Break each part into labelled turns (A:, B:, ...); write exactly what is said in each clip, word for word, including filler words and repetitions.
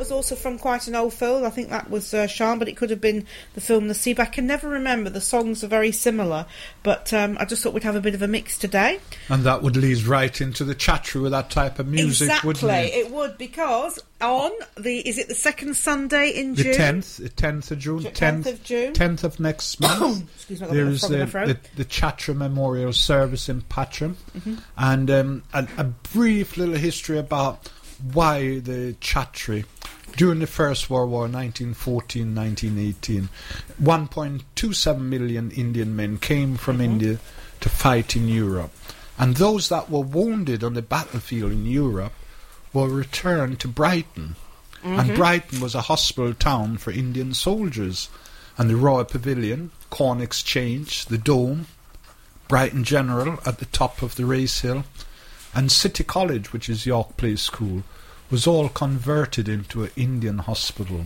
A: was also from quite an old film. I think that was uh, Shan, but it could have been the film Nasib. I can never remember. The songs are very similar, but um, I just thought we'd have a bit of a mix today.
B: And that would lead right into the chat with that type of music,
A: exactly,
B: wouldn't it?
A: It would, because on the, is it the second Sunday in June?
B: The tenth, the tenth of June,
A: tenth of June,
B: tenth of next month.
A: Excuse me,
B: there is the, the, the Chatra Memorial Service in Patcham, mm-hmm. and um, a, a brief little history about why the Chatri. During the First World War, nineteen fourteen to nineteen eighteen, one point two seven million Indian men came from mm-hmm. India to fight in Europe. And those that were wounded on the battlefield in Europe were returned to Brighton. Mm-hmm. And Brighton was a hospital town for Indian soldiers. And the Royal Pavilion, Corn Exchange, the Dome, Brighton General at the top of the Race Hill, and City College, which is York Place School, was all converted into an Indian hospital.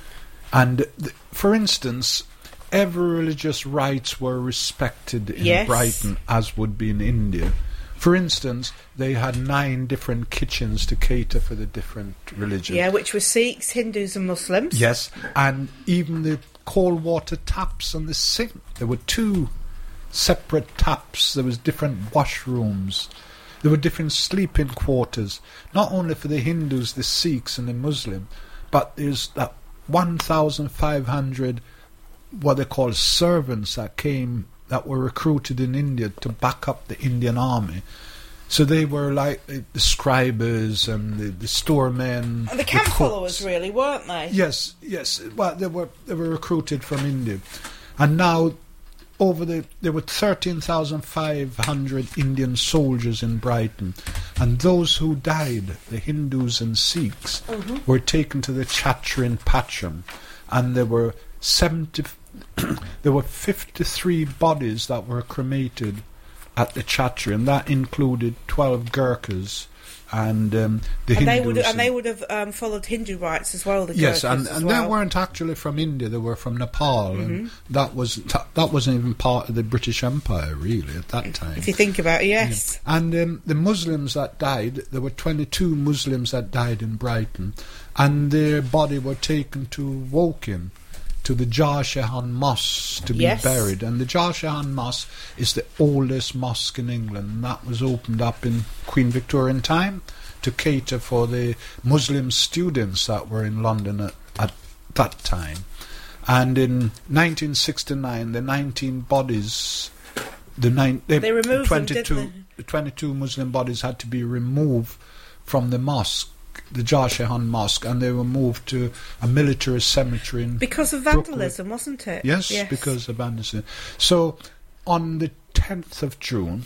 B: And, th- for instance, every religious rites were respected in yes. Brighton, as would be in India. For instance, they had nine different kitchens to cater for the different religions.
A: Yeah, which were Sikhs, Hindus and Muslims.
B: Yes, and even the cold water taps on the sink. There were two separate taps. There was different washrooms. There were different sleeping quarters, not only for the Hindus, the Sikhs and the Muslim, but there's that one thousand five hundred what they call servants that came, that were recruited in India to back up the Indian army. So they were like the, the scribers and the, the storemen.
A: And the camp the followers, really, weren't they?
B: Yes, yes. Well, they were they were recruited from India. And now over the there were thirteen thousand five hundred Indian soldiers in Brighton, and those who died, the Hindus and Sikhs, mm-hmm. were taken to the Chatra in Patcham, and there were seventy there were fifty-three bodies that were cremated at the Chatra, and that included twelve Gurkhas and um, the
A: and
B: Hindus.
A: They would, and they would have um, followed Hindu rites as well, the
B: yes,
A: Gurkhas
B: and,
A: as
B: and
A: well.
B: they weren't actually from India, they were from Nepal,
A: mm-hmm.
B: and that, was, that wasn't even part of the British Empire, really, at that time.
A: If you think about it, yes.
B: Yeah. And um, the Muslims that died, there were twenty-two Muslims that died in Brighton, and their body were taken to Woking, to the Jar Shehan Mosque to be
A: yes.
B: buried. And the Jar Shehan Mosque is the oldest mosque in England, and that was opened up in Queen Victorian time to cater for the Muslim students that were in London at, at that time. And in nineteen sixty-nine, the nineteen bodies, the, nine,
A: they, they removed
B: twenty-two,
A: them, didn't they?
B: the twenty-two Muslim bodies had to be removed from the mosque, the Jar Shehan Mosque, and they were moved to a military cemetery in
A: because of vandalism, Brooklyn. Wasn't it?
B: Yes, yes, because of vandalism. So, on the tenth of June,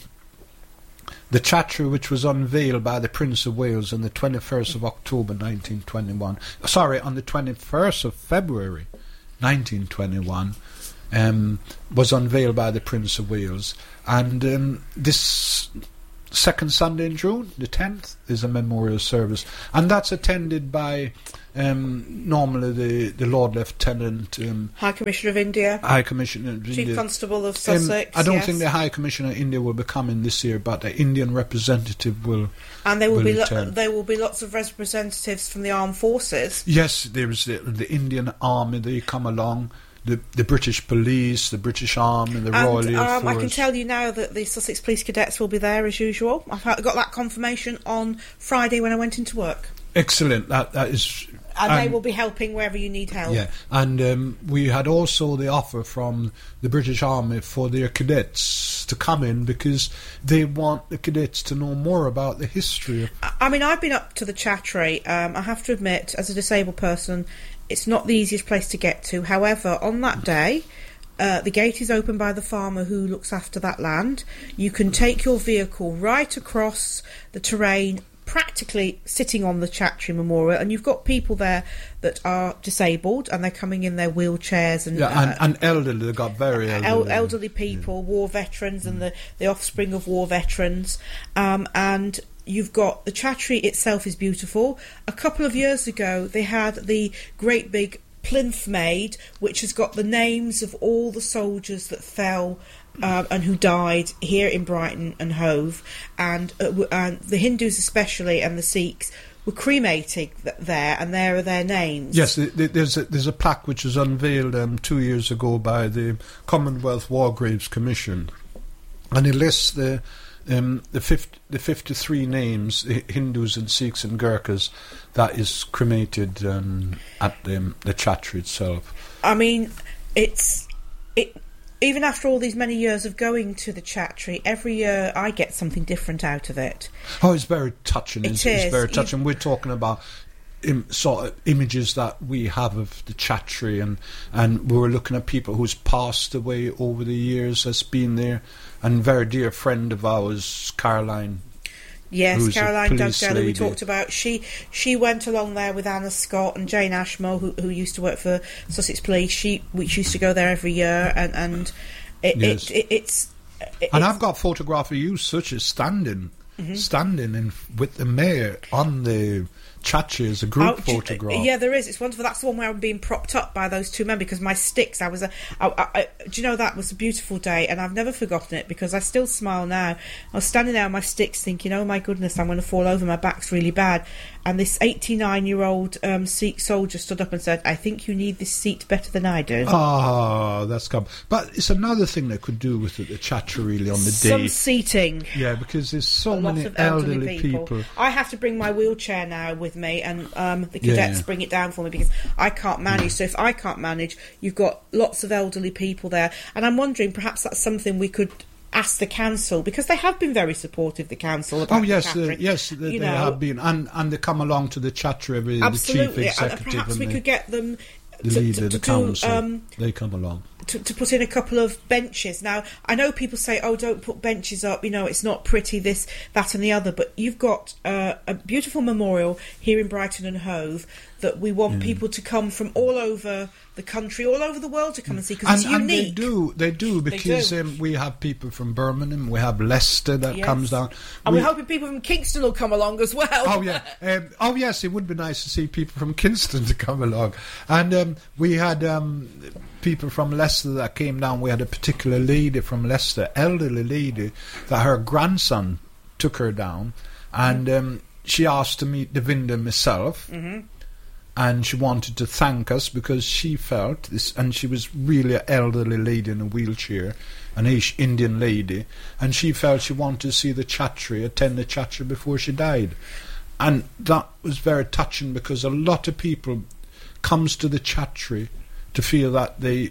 B: the Chatra, which was unveiled by the Prince of Wales on the twenty-first of October nineteen twenty-one, sorry, on the twenty-first of February nineteen twenty-one, um, was unveiled by the Prince of Wales, and um, this second Sunday in June, the tenth, is a memorial service, and that's attended by um, normally the, the Lord Lieutenant, um,
A: High Commissioner of India,
B: High Commissioner of
A: Chief
B: India.
A: Constable of Sussex.
B: Um, I don't
A: yes.
B: think the High Commissioner of India will be coming this year, but the Indian representative will.
A: And there will,
B: will
A: be
B: lo-
A: there will be lots of representatives from the armed forces.
B: Yes, there is the, the Indian Army. They come along. The, the British Police, the British Army, the
A: and,
B: Royal Air
A: um,
B: Force.
A: I can tell you now that the Sussex Police Cadets will be there as usual. I've got that confirmation on Friday when I went into work.
B: Excellent. That that is.
A: And, and they will be helping wherever you need help.
B: Yeah, and um, we had also the offer from the British Army for their cadets to come in because they want the cadets to know more about the history of.
A: I mean, I've been up to the Chattery. Um, I have to admit, as a disabled person, it's not the easiest place to get to. However, on that day, uh, the gate is opened by the farmer who looks after that land. You can take your vehicle right across the terrain, practically sitting on the Chattery Memorial, and you've got people there that are disabled and they're coming in their wheelchairs and
B: yeah, and,
A: uh,
B: and elderly. They've got very elderly,
A: el- elderly people, yeah. war veterans, mm. and the, the offspring of war veterans, um, and you've got the Chattery itself is beautiful. A couple of years ago, they had the great big plinth made, which has got the names of all the soldiers that fell um, and who died here in Brighton and Hove, and, uh, and the Hindus especially and the Sikhs were cremated th- there, and there are their names.
B: Yes, th- th- there's a, there's a plaque which was unveiled um, two years ago by the Commonwealth War Graves Commission, and it lists the um, the, fifty, the fifty-three names, Hindus and Sikhs and Gurkhas, that is cremated um, at the, the Chhatri itself.
A: I mean, it's it. Even after all these many years of going to the Chhatri, every year I get something different out of it.
B: Oh, it's very touching.
A: It
B: It's,
A: is.
B: it's very
A: You-
B: touching. We're talking about Im- sort of images that we have of the Chhatri, and, and we were looking at people who's passed away over the years that's been there. And a very dear friend of ours, Caroline.
A: Yes,
B: Who's a
A: Caroline
B: police
A: Dugdale, who we
B: lady.
A: talked about. She she went along there with Anna Scott and Jane Ashmore, who who used to work for Sussex Police. She which used to go there every year, and and it,
B: Yes.
A: it, it it's. It,
B: And
A: it's-
B: I've got photograph of you such as standing, standing in with the mayor on the Chhatri as a group
A: Oh, do you-
B: photograph.
A: Yeah, there is. It's wonderful. That's the one where I'm being propped up by those two men because my sticks. I was a. I, I, I, do you know that was a beautiful day, and I've never forgotten it because I still smile now. I was standing there on my sticks, thinking, "Oh my goodness, I'm going to fall over. My back's really bad." And this eighty-nine-year-old um, Sikh soldier stood up and said, "I think you need this seat better than I do."
B: Oh, that's come. But it's another thing they could do with it, the Chhatri really on the
A: Some
B: day.
A: seating.
B: Yeah, because there's so
A: A lot
B: many
A: of elderly,
B: elderly
A: people.
B: people.
A: I have to bring my wheelchair now with me, and um, the
B: Yeah,
A: cadets
B: yeah.
A: bring it down for me because I can't manage. So if I can't manage, you've got lots of elderly people there, and I'm wondering perhaps that's something we could ask the council because they have been very supportive. The council about
B: Oh yes,
A: the
B: uh,
A: Chhatri.
B: yes, they,
A: You
B: they
A: know,
B: have been, and and they come along to the Chhatri every the chief
A: absolutely. And
B: executive
A: perhaps
B: and
A: we
B: the,
A: could get them
B: the
A: to,
B: leader
A: to,
B: of the
A: to
B: council.
A: do. Um,
B: they come along.
A: To, to put in a couple of benches. Now, I know people say, oh, don't put benches up, you know, it's not pretty, this, that and the other, but you've got uh, a beautiful memorial here in Brighton and Hove that we want people to come from all over the country, all over the world to come and see, because
B: And,
A: it's
B: and they
A: unique.
B: do, they do, because
A: do.
B: Um, we have people from Birmingham, we have Leicester that
A: Yes.
B: comes down.
A: And
B: We-
A: we're hoping people from Kingston will come along as well.
B: Oh yeah. Um, oh yes, it would be nice to see people from Kingston to come along. And um, we had um, people from Leicester that came down. We had a particular lady from Leicester, elderly lady, that her grandson took her down, and um, she asked to meet Devinder myself.
A: Mm-hmm.
B: And she wanted to thank us because she felt this, and she was really an elderly lady in a wheelchair, an Asian Indian lady, and she felt she wanted to see the Chhatri, attend the Chhatri before she died. And that was very touching because a lot of people comes to the Chhatri to feel that they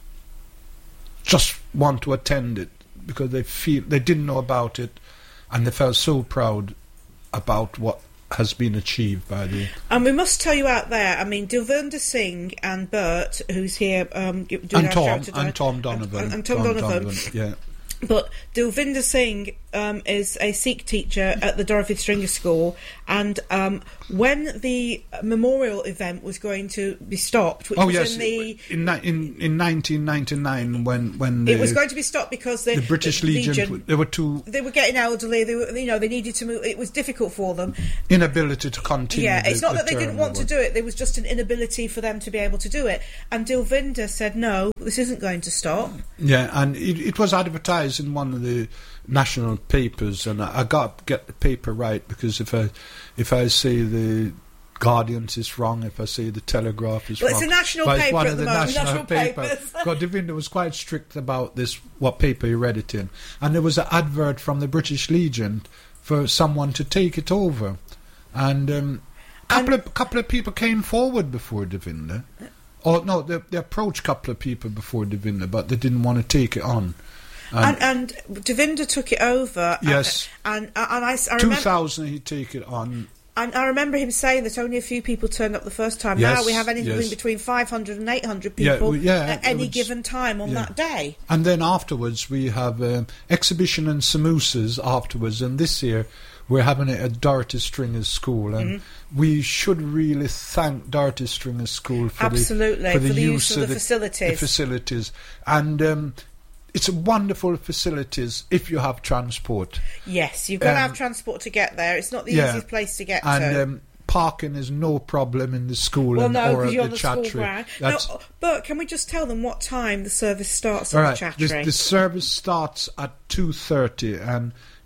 B: just want to attend it because they feel they didn't know about it, and they felt so proud about what has been achieved by the
A: And we must tell you out there, I mean, Dilvinder Singh and Bert, who's here um, doing
B: and
A: our
B: Tom
A: shout today,
B: and Tom Donovan
A: and, and Tom Donovan.
B: yeah.
A: But Dilvinder Singh um, is a Sikh teacher at the Dorothy Stringer School, and um, when the memorial event was going to be stopped, which
B: Oh
A: was
B: yes,
A: in the
B: in ni- in in nineteen ninety-nine when when the,
A: it was going to be stopped because the,
B: the British
A: the
B: Legion, there were two
A: they were getting elderly. They were, you know, they needed to move. It was difficult for them.
B: inability to continue.
A: Yeah,
B: the-
A: it's not
B: the
A: that they didn't
B: term
A: want
B: of
A: to
B: work.
A: do it. There was just an inability for them to be able to do it. And Dilvinder said, "No, this isn't going to stop."
B: Yeah, and it, it was advertised in one of the national papers, and I, I got to get the paper right because if I if I say the Guardians is wrong, if I say the Telegraph is
A: Well,
B: wrong,
A: it's a national
B: but it's
A: paper
B: one
A: at
B: of
A: the
B: the
A: moment,
B: national,
A: national
B: paper.
A: papers.
B: God, Devinder was quite strict about this, what paper he read it in, and there was an advert from the British Legion for someone to take it over, and um, a couple
A: And-
B: of couple of people came forward before Devinder. Oh no, they, they approached a couple of people before Devinder, but they didn't want to take it on.
A: And, and Devinder took it over.
B: Yes.
A: And and, and I, I
B: Two
A: remember.
B: thousand, he take it on.
A: And I remember him saying that only a few people turned up the first time.
B: Yes,
A: Now we have anything
B: yes.
A: between five hundred and eight hundred
B: Yeah,
A: people
B: well, yeah,
A: at
B: it
A: any
B: was-
A: given time on
B: yeah.
A: that day.
B: And then afterwards, we have um, exhibition and samosas afterwards. And this year, we're having it at Dorothy Stringer's School, and
A: Mm-hmm.
B: we should really thank Dorothy Stringer's School for
A: Absolutely,
B: the for the,
A: for the
B: use
A: use of the
B: the
A: facilities.
B: the facilities, and um, it's a wonderful facilities if you have transport.
A: Yes, you've got to
B: Um,
A: have transport to get there. It's not the
B: yeah.
A: easiest place to get
B: And
A: to.
B: um, parking is no problem in the school
A: well,
B: and,
A: no,
B: or
A: because
B: at
A: you're
B: the
A: on the school
B: Chhatri.
A: ground. Now,
B: That's-
A: but can we just tell them what time the service starts
B: All
A: at
B: right.
A: the
B: The,
A: Chhatri?
B: the service starts at two thirty, and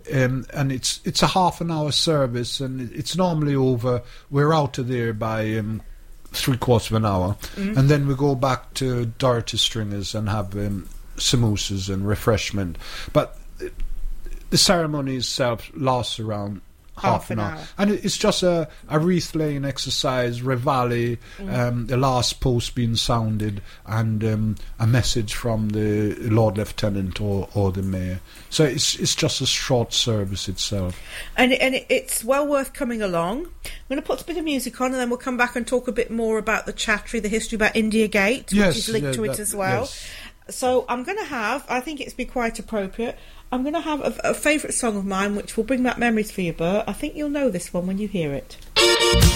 B: um, and it's it's a half an hour service, and it's normally over. We're out of there by um, three quarters of an hour, mm. and then we go back to Dorothy Stringers and have um, samosas and refreshment. But the ceremony itself lasts around half, half an, an hour. hour, and it's just a, a wreath laying exercise, reveille, mm. um, the last post being sounded, and um, a message from the Lord Lieutenant or, or the Mayor. So it's it's just a short service itself,
A: and and it's well worth coming along. I'm going to put a bit of music on, and then we'll come back and talk a bit more about the Chattery, the history about India Gate,
B: yes,
A: which is linked
B: yeah,
A: to it
B: that,
A: as well.
B: Yes.
A: So I'm going to have, I think it's be quite appropriate, I'm going to have a, a favourite song of mine which will bring back memories for you, Bert. I think you'll know this one when you hear it.